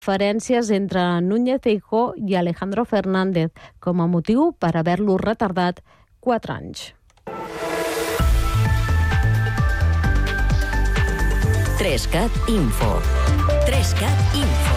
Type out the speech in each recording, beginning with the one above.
diferències entre Núñez Feijóo i Alejandro Fernández, com a motiu per haver-lo retardat 4 anys. 3CAT Info. 3CAT Info.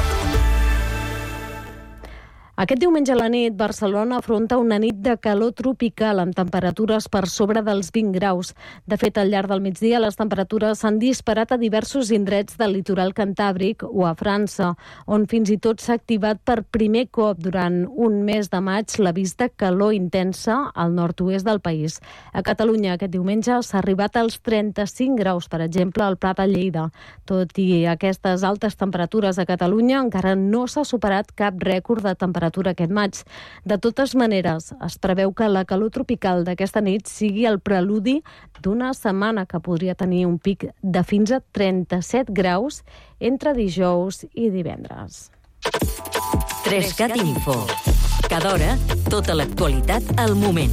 Aquest diumenge a la nit, Barcelona afronta una nit de calor tropical amb temperatures per sobre dels 20 graus. De fet, al llarg del migdia, les temperatures s'han disparat a diversos indrets del litoral cantàbric o a França, on fins i tot s'ha activat per primer cop durant un mes de maig l'avís de calor intensa al nord-oest del país. A Catalunya, aquest diumenge, s'ha arribat als 35 graus, per exemple, al Pla de Lleida. Tot i aquestes altes temperatures a Catalunya, encara no s'ha superat cap rècord de temperatura aquest maig. De totes maneres, es preveu que la calor tropical d'aquesta nit sigui el preludi d'una setmana que podria tenir un pic de fins a 37 graus entre dijous i divendres. 3CAT Info. Cada hora, tota l'actualitat al moment.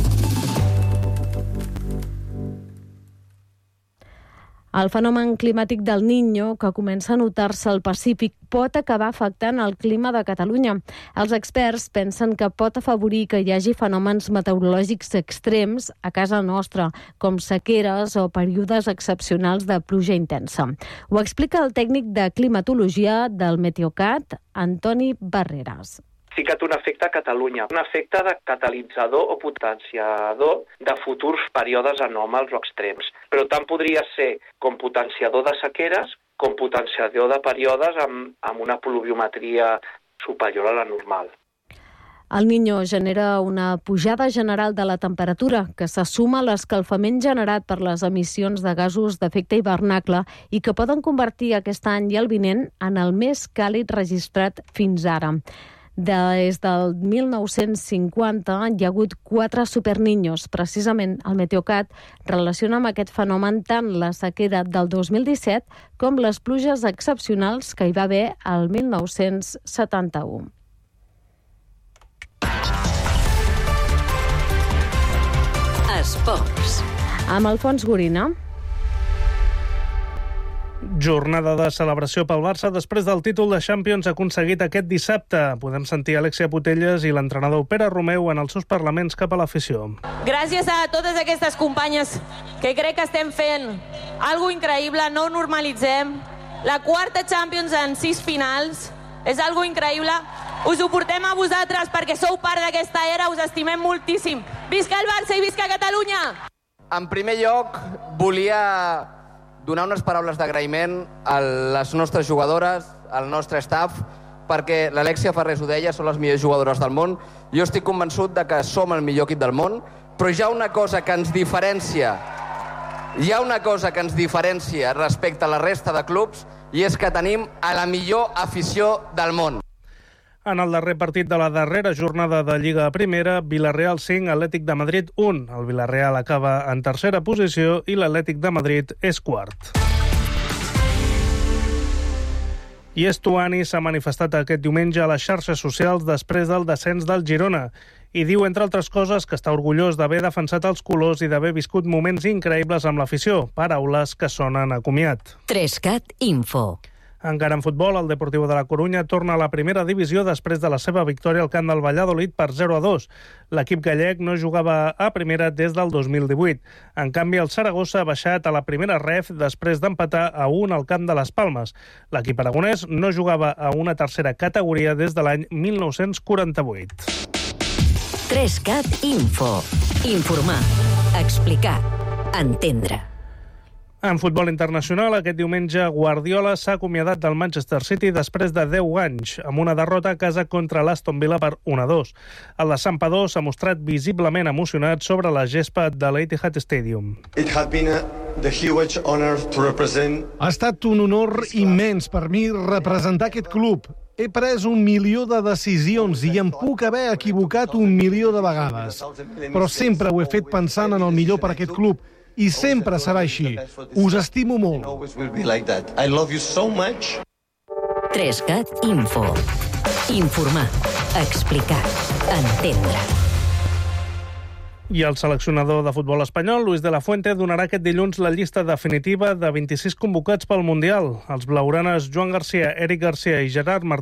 El fenomen climàtic del Niño, que comença a notar-se al Pacífic, pot acabar afectant el clima de Catalunya. Els experts pensen que pot afavorir que hi hagi fenòmens meteorològics extrems a casa nostra, com sequeres o períodes excepcionals de pluja intensa. Ho explica el tècnic de climatologia del Meteocat, Antoni Barreras. Sí que té un efecte a Catalunya, un efecte de catalitzador o potenciador de futurs períodes anòmals o extrems. Però tant podria ser com potenciador de sequeres, com potenciador de períodes amb una pluviometria superior a la normal. El Niño genera una pujada general de la temperatura que se suma a l'escalfament generat per les emissions de gasos d'efecte hivernacle i que poden convertir aquest any i el vinent en el més càlid registrat fins ara. Des del 1950 hi ha hagut 4 superniños. Precisament el Meteocat relaciona amb aquest fenomen tant la sequera del 2017 com les pluges excepcionals que hi va haver al 1971. Esports. Amb Alfons Gorina. Jornada de celebració pel Barça després del títol de Champions aconseguit aquest dissabte. Podem sentir Alexia Putellas i l'entrenador Pere Romeu en els seus parlaments cap a l'afició. Gràcies a totes aquestes companyes que crec que estem fent algo increïble, no ho normalitzem. La 4ª Champions en 6 finals és algo increïble. Us ho portem a vosaltres perquè sou part d'aquesta era, us estimem moltíssim. Visca el Barça i visca Catalunya! En primer lloc, volia donar unes paraules d'agraïment a les nostres jugadores, al nostre staff, perquè l'Alexia Ferrés ho deia, són les millors jugadores del món. Jo estic convençut de que som el millor equip del món, però hi ha una cosa que ens diferencia, respecte a la resta de clubs, i és que tenim a la millor afició del món. En el darrer partit de la darrera jornada de Lliga Primera, Villarreal 5, Atlètic de Madrid 1. El Villarreal acaba en tercera posició i l'Atlètic de Madrid és quart. I Estuani s'ha manifestat aquest diumenge a les xarxes socials després del descens del Girona i diu, entre altres coses, que està orgullós d'haver defensat els colors i d'haver viscut moments increïbles amb l'afició, paraules que sonen a comiat. 3CAT Info. Encara en futbol, el Deportivo de la Corunya torna a la primera divisió després de la seva victòria al camp del Valladolid per 0-2. L'equip gallec no jugava a primera des del 2018. En canvi, el Saragossa ha baixat a la primera ref després d'empatar a 1 al camp de les Palmes. L'equip aragonès no jugava a una tercera categoria des de l'any 1948. 3CAT Info. Informar, explicar, entendre. En futbol internacional, aquest diumenge Guardiola s'ha acomiadat del Manchester City després de 10 anys, amb una derrota a casa contra l'Aston Villa per 1-2. El de Sant Padó s'ha mostrat visiblement emocionat sobre la gespa de l'Etihad Stadium. Ha estat un honor immens per mi representar aquest club. He pres 1 milió de decisions i em puc haver equivocat 1 milió de vegades. Però sempre ho he fet pensant en el millor per aquest club. I sempre serà així. Us estimo molt. 3CAT Info. Informar, explicar, entendre. I el seleccionador de futbol espanyol, Luis de la Fuente, donarà aquest dilluns la llista definitiva de 26 convocats pel Mundial. Els blaugranes Joan Garcia, Eric Garcia i Gerard Martí